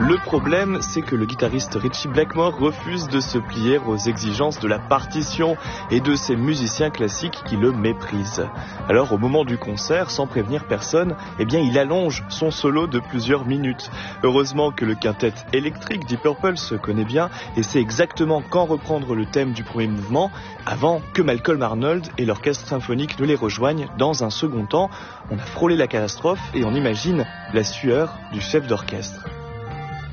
Le problème, c'est que le guitariste Ritchie Blackmore refuse de se plier aux exigences de la partition et de ses musiciens classiques qui le méprisent. Alors, au moment du concert, sans prévenir personne, il allonge son solo de plusieurs minutes. Heureusement que le quintet électrique Deep Purple se connaît bien et sait exactement quand reprendre le thème du premier mouvement avant que Malcolm Arnold et l'orchestre symphonique ne les rejoignent dans un second temps. On a frôlé la catastrophe et on imagine la sueur du chef d'orchestre.